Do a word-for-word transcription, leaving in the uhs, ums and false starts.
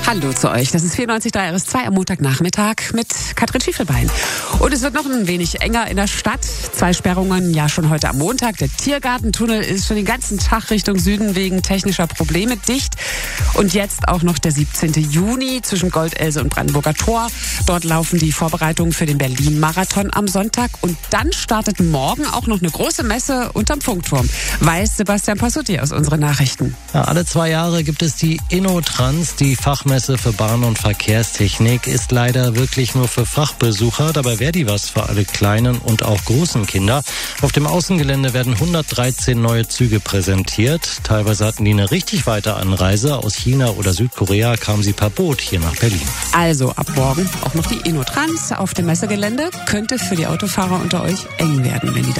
Hallo zu euch. Das ist vierundneunzig Komma drei R S zwei am Montagnachmittag mit Katrin Schiefelbein. Und es wird noch ein wenig enger in der Stadt. Zwei Sperrungen ja schon heute am Montag. Der Tiergartentunnel ist schon den ganzen Tag Richtung Süden wegen technischer Probleme dicht. Und jetzt auch noch der siebzehnten Juni zwischen Goldelse und Brandenburger Tor. Dort laufen die Vorbereitungen für den Berlin-Marathon am Sonntag. Und dann startet morgen auch noch eine große Messe unterm Funkturm. Weiß Sebastian Passutti aus unseren Nachrichten. Ja, alle zwei Jahre gibt es die InnoTrans, die Fachmesse für Bahn- und Verkehrstechnik, ist leider wirklich nur für Fachbesucher. Dabei wäre die was für alle kleinen und auch großen Kinder. Auf dem Außengelände werden hundertdreizehn neue Züge präsentiert. Teilweise hatten die eine richtig weite Anreise. Aus China oder Südkorea kamen sie per Boot hier nach Berlin. Also ab morgen auch noch die InnoTrans auf dem Messegelände. Könnte für die Autofahrer unter euch eng werden, wenn die da